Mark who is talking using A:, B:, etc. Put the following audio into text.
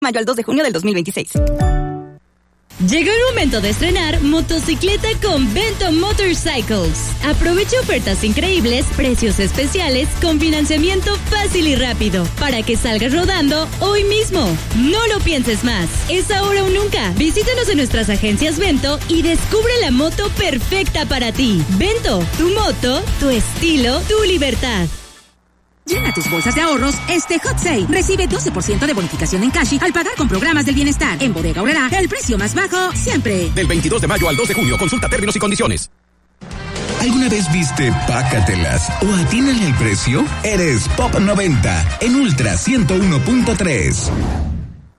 A: Mayo al 2 de junio del 2026.
B: Llegó el momento de estrenar motocicleta con Bento Motorcycles. Aprovecha ofertas increíbles, precios especiales, con financiamiento fácil y rápido, para que salgas rodando hoy mismo. No lo pienses más. Es ahora o nunca. Visítanos en nuestras agencias Bento y descubre la moto perfecta para ti. Bento, tu moto, tu estilo, tu libertad.
C: Llena tus bolsas de ahorros este Hot Sale. Recibe 12% de bonificación en Cashi al pagar con programas del bienestar. En Bodega Aurrerá, el precio más bajo siempre.
D: Del 22 de mayo al 2 de junio. Consulta términos y condiciones.
E: ¿Alguna vez viste Pácatelas o atínale el precio? Eres Pop 90 en Ultra 101.3.